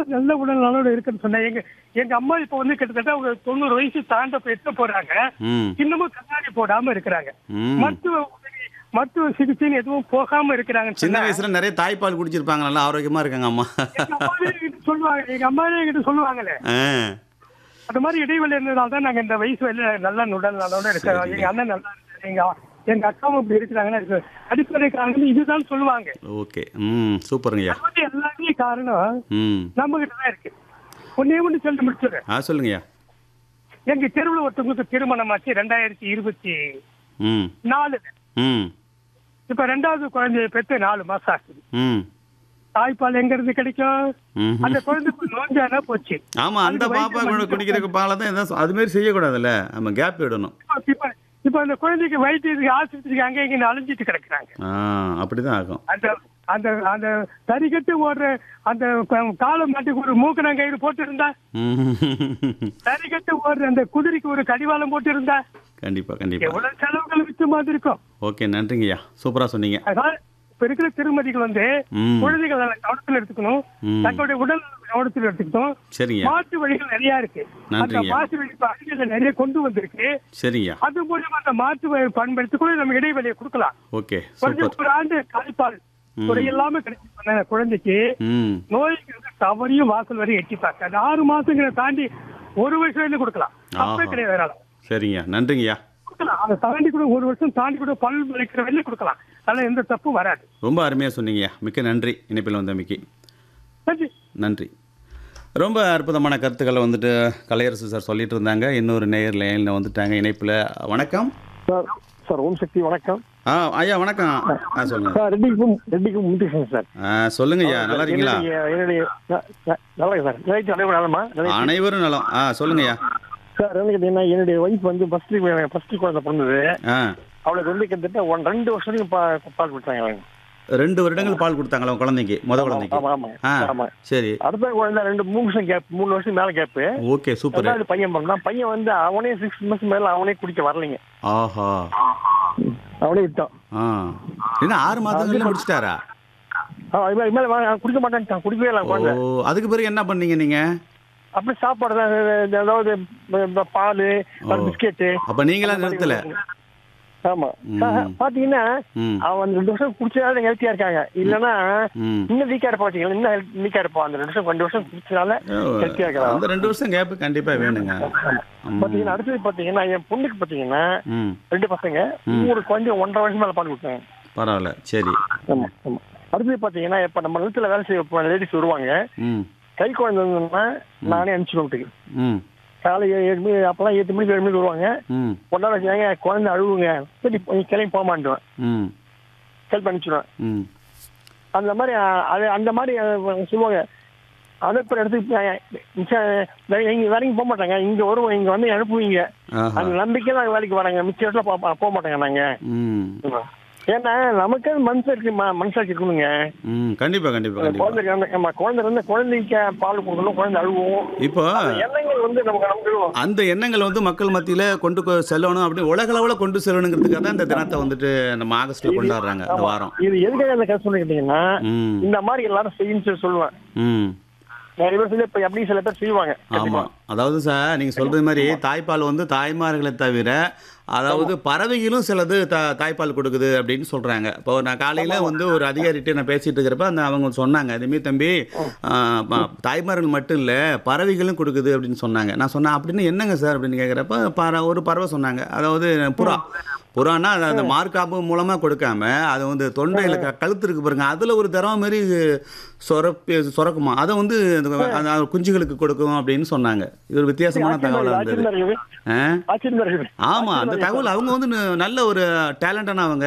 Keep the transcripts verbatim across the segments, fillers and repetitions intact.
நல்ல உடல் நலோட இருக்குன்னு சொன்னேன். எங்க எங்க அம்மா இப்ப வந்து கிட்டத்தட்ட ஒரு தொண்ணூறு வயசு தாண்ட எட்ட போறாங்க. ம் இன்னமும் கண்ணாடி போடாம இருக்கிறாங்க. ம் மருத்துவ உதவி மருத்துவ சிகிச்சைன்னு எதுவும் போகாம இருக்கிறாங்கன்னு சின்ன சொன்னா, வயசுல நிறைய தாய்ப்பால் குடிச்சிருப்பாங்க, நல்லா ஆரோக்கியமா இருக்காங்க அம்மா. எங்க அம்மாவே என்கிட்ட சொல்லுவாங்க எங்க அம்மாவே என்கிட்ட சொல்லுவாங்களே. ஆ அந்த மாதிரி இடைவெளி இருந்ததால தான் நாங்க இந்த வயசு வரையில நல்ல உடல் நலோட இருக்கோம். சரிங்க. எங்க அண்ணன் நல்லா இருக்காரு, எங்க எங்க அக்காவும் இப்படி இருக்கிறாங்கன்னா இருக்கு. அடிப்படை காரணம் இதுதான் சொல்லுவாங்க. ஓகே. ம் சூப்பருங்கய்யா. அது வந்து எல்லாமே காரணம் ம் நம்ம கிட்ட தான் இருக்கு. ஒன்னே ஒண்ணு சொல்லி முடிச்சுடுறேன். ஆ சொல்லுங்கய்யா. எங்க தெருவில் ஒருத்தவங்களுக்கு திருமணம் ஆச்சு ரெண்டாயிரத்தி இருபத்தி ம் நாலு. ம் இப்ப ரெண்டாவது குழந்தைய பெற்று நாலு மாசம் ஆகுது. ம் தாய்ப்பால் எங்க இருந்து கிடைக்கும்? ம் அந்த குழந்தைக்கு நோஞ்சானா போச்சு. ஆமா, அந்த அதுக்கு பாப்பா வயிற்று கூட குடிக்கிற பாலை தான் எதாவது அது மாதிரி செய்யக்கூடாதுல்ல, நம்ம கேப் விடணும். இப்ப இப்ப அந்த குழந்தைக்கு வயிற்றுக்கு ஆஸ்பத்திரிக்கு அங்கே இங்க அலைஞ்சிட்டு கிடக்குறாங்க. ஆ அப்படிதான் ஆகும். அந்த அந்த அந்த தறிக்கட்டு ஓடுற அந்த காலை மாட்டுக்கு ஒரு மூக்கணங்கயிறு போட்டு இருந்தா, ம். தறிக்கட்டு ஓடுற அந்த குதிரைக்கு ஒரு கடிவாளம் போட்டு இருந்தா கண்டிப்பா கண்டிப்பா. எவ்வளவு செலவுகள் மிச்ச மாதிரி இருக்கும். ஓகே, நன்றிங்கய்யா, சூப்பரா சொன்னீங்க. அதனால இப்ப இருக்கிற திருமதிகள் வந்து ம் குழந்தைகள் கவனத்தில் எடுத்துக்கணும், ம். தங்களுடைய உடல் கவனத்தில் எடுத்துக்கணும். சரிங்கய்யா. மாற்று வழிகள் நிறைய இருக்கு. அந்த நன்றிங்கய்யா. மாற்று வழி இப்ப அறிவியல் நிறைய கொண்டு வந்திருக்கு. சரிங்கய்யா. அது மூலமா அந்த மாற்று வழி பயன்படுத்தி கூட நம்ம இடைவெளியை கொடுக்கலாம். ஓகே கொஞ்சம் சூப்பர். ஒரு ஆண்டு தாய்ப்பால் ம். குறை இல்லாம கிடைச்ச குழந்தைக்கு ம் நோய்க்கு தவறியும் வாசல் வரை எட்டி பார்க்க அந்த ஆறு மாசங்களை தாண்டி ஒரு வருஷம் வரைக்கும் கொடுக்கலாம். தப்பே ஆஹா. கிடையாது. அதனால சரிங்கய்யா, நன்றிங்கய்யா. கொடுக்கலாம். அதை தாண்டி கூட ஒரு வருஷம் தாண்டி கூட பல் விளைக்கிற வரையும் கொடுக்கலாம். அதனால எந்த தப்பும் வராது. ரொம்ப அருமையா சொன்னீங்கய்யா, மிக்க நன்றி இணைப்பில் வந்தமைக்கு. நன்றி. நன்றி. ரொம்ப அற்புதமான கருத்துக்களை வந்துட்டு கலையரசு சார் சொல்லிட்டு இருந்தாங்க. இன்னொரு நேயர் லைனில் வந்துட்டாங்க இணைப்பில். வணக்கம் சார். சார் ஓம் சக்தி வணக்கம். ஆ ஐயா வணக்கம். ஆ சொல்லுங்க. Sir ரெட்டிக்கும் ரெட்டிக்கும் Muthukrishnan sir. ஆ சொல்லுங்க ஐயா, நல்லா இருக்கீங்களா? என்னுடைய என்னுடைய ந- ந- நல்லா இருக்கு சார். நிலைத்து அனைவரும் நலமா? நிலைத்து- அனைவரும் நலம். ஆ சொல்லுங்க ஐயா. சார் என்ன கேட்டீங்கன்னா என்னுடைய ஒய்ஃப் வந்து ஃபர்ஸ்ட் ஃபர்ஸ்ட் குழந்தை பிறந்தது. ஆ அவளுக்கு வந்து கிட்டத்தட்ட ஒன் ரெண்டு வருஷத்துக்கு பா- பால் கொடுத்தாங்க அவங்க. ரெண்டு வருடங்கள் பால் கொடுத்தாங்களா உங்க குழந்தைக்கு, முத குழந்தைக்கு? ஆமா ஆமா ஆ ஆமா. சரி. அடுத்த குழந்தை ரெண்டு மூணு வருஷம் கேப், மூணு வருஷம் மேல கேப்பு. Okay super. ரெண்டாவது பையன் பிறந்தான். பையன் வந்து அவனே சிக்ஸ் மந்த்ஸ் மேல அவனே குடிக்க வரலைங்க. ஆஹா. அவனே விட்டான். ஆ என்ன ஆறு மாதங்கள்ல முடிச்சிட்டாரா? அவன் இது மேல வா- குடிக்க மாட்டான்ட்டான். குடிக்கவே இல்லை ஓ குழந்தை. அதுக்கு பிறகு என்ன பண்ணீங்க நீங்க? அப்படி சாப்பாடு தான், அதாவது பால், ஓ. பிஸ்கெட்டு. அப்ப நீங்களா நிறுத்தல? ஆமா. ம். பாத்தீங்கன்னா ம் அவன் ரெண்டு வருஷம் குடிச்சதால ஹெல்த்தியா இருக்காங்க. இல்லன்னா ம் இன்னும் வீக்கா இருப்பா வச்சுக்கலாம். இன்னும் வீக்கா இருப்பான். அந்த ரெண்டு வருஷம் ரெண்டு வருஷம் குடிச்சதால ஓ, ஹெல்த்தியா இருக்கலாம். அந்த ரெண்டு வருஷம் கேப் கண்டிப்பா வேணுங்க. ம். பாத்தீங்கன்னா அடுத்தது பாத்தீங்கன்னா என் பொண்ணுக்கு பாத்தீங்கன்னா ம் ரெண்டு பசங்க, ம். ஒரு குழந்தை ஒன்றரை வயசு மேல பால் கொடுத்தாங்க. பரவாயில்ல. சரி. ஆமா ஆமா. அடுத்தது பாத்தீங்கன்னா இப்ப நம்ம நிலத்துல வேலை செய்ய லேடிஸ் வருவாங்க. ம் கை குழந்தை இருந்ததுன்னா நானே அனுப்பிச்சிடுவேன் வீட்டுக்கு. ம் காலை ஏழு மணி, அப்பெல்லாம் எட்டு மணிக்கு ஏழு மணிக்கு வருவாங்க. ம் ஒன்றரை வச்சுக்காங்க, குழந்தை அழுவுங்க, சரி நீ கிளம்பி போக மாட்டேன், ம் ஹெல்ப் அனுப்பிச்சிடுவேன். ம் அந்த மாதிரி அஹ், அது அந்த மாதிரி அஹ், சொல்லுவாங்க. அனுப்புற இடத்துக்கு அஹ், மிச்சம் வேற- இங்க வேலைக்கு போக மாட்டாங்க. இங்க வருவோம், இங்க வந்து அனுப்புவீங்க. ஆஹா. அந்த நம்பிக்கை தான் வேலைக்கு வராங்க. மிச்ச இடத்துல போ- போக மாட்டாங்க நாங்க. ம் ஏன்னா நமக்கு மனசு இருக்கு, ம- மனசாட்சி இருக்கணுங்க. ம் கண்டிப்பா கண்டிப்பா அந்த கண்டிப்பா. குழந்தை இருந்து- ஆமா, குழந்தை வந்து குழந்தைக்கு பால் கொடுக்கணும், குழந்தை அழுவும். இப்போ அந்த எண்ணங்கள் வந்து நமக்கு நமக்கு அந்த எண்ணங்கள் வந்து மக்கள் மத்தியில கொண்டு கொ- செல்லணும், அப்படி உலக அளவுல கொண்டு செல்லணுங்கிறதுக்காக தான் இந்த தினத்தை வந்துட்டு நம்ம ஆகஸ்ட்ல கொண்டாடுறாங்க இந்த ஆமா. வாரம். இது எதுக்காக அந்த கஷ்டம் கேட்டீங்கன்னா ம் இந்த மாதிரி எல்லாரும் செய்யுன்னு சொல்லி சொல்லுவேன். ம் நிறைய பேர் சொல்லி இப்ப எப்படி சில பேர் செய்வாங்க. ஆமா. அதாவது சார் நீங்க சொல்றது மாதிரி தாய்ப்பால் வந்து தாய்மார்களை தவிர அதாவது பறவைகளும் சிலது த தாய்ப்பால் கொடுக்குது அப்படின்னு சொல்றாங்க. இப்போ நான் காலையில வந்து ஒரு அதிகாரிகிட்ட நான் பேசிட்டு இருக்கிறப்ப அந்த அவங்க சொன்னாங்க, அதுமாரி தம்பி ஆ, ப- தாய்மார்கள் மட்டும் இல்லை பறவைகளும் கொடுக்குது அப்படின்னு சொன்னாங்க. நான் சொன்னேன் அப்படின்னு என்னங்க சார் அப்படின்னு கேட்குறப்ப பற ஒரு பறவை சொன்னாங்க, அதாவது புறா. புறான்னா அது அந்த மார்க்காப்பு மூலமாக கொடுக்காம அது வந்து தொண்டையில் க கழுத்து இருக்கு பாருங்க, அதில் ஒரு திரவம் மாரி சொரப்பி சுரக்குமா, அதை வந்து அந்த- அந்த குஞ்சுகளுக்கு கொடுக்கும் அப்படின்னு சொன்னாங்க. இது ஒரு வித்தியாசமான தகவலாக இருந்தது. ஆச்சரியமா இருக்குது. ஆ ஆச்சரியமா இருக்குது. ஆமாம், அந்த தகவல் அவங்க வந்து ந- நல்ல ஒரு டேலண்டான அவங்க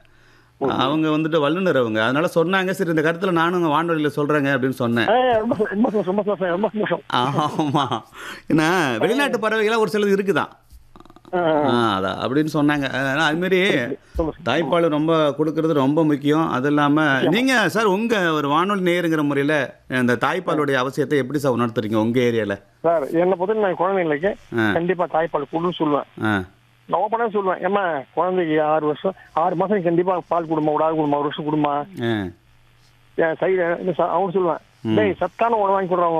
அவங்க வந்துட்டு வல்லுநர் அவங்க, அதனால சொன்னாங்க. சரி இந்த கருத்தில் நானும் வானொலியில் சொல்கிறேங்க அப்படின்னு சொன்னேன். ஏய், ரொம்ப ச- ரொம்ப ச- ரொம்ப சந்தோஷம், ரொம்ப சந்தோஷம். ஆமாம், ஏன்னா வெளிநாட்டு பறவைகளாக ஒரு சிலது இருக்குதான். ஆ, ஆ அதான் அப்படின்னு சொன்னாங்க. அதனால் அதுமாரி சொல்லுங்க. தாய்ப்பால் ரொம்ப கொடுக்கறது ரொம்ப முக்கியம். அது இல்லாமல் நீங்கள் சார் உங்கள் ஒரு வானொலி நேயருங்கிற முறையில் இந்த தாய்ப்பாலுடைய அவசியத்தை எப்படி சார் உணர்த்துறீங்க உங்கள் ஏரியாவில்? சார் என்னை பொறுத்த நான் குழந்தைங்களுக்கு ஆ. கண்டிப்பா தாய்ப்பால் கொடுன்னு சொல்லுவேன். ஆ நான் ஓப்பனா சொல்லுவேன், ஏமா குழந்தைக்கு ஆறு வருஷம் ஆறு மாசம் கண்டிப்பா பால் கொடுமா, ஒரு ஆறு கொடுமா, ஒரு வருஷம் கொடுமா. ஆ என் சைடு அவங்க சொல்லுவேன், டேய் சத்தான உணவு வாங்கி கொடுறாங்க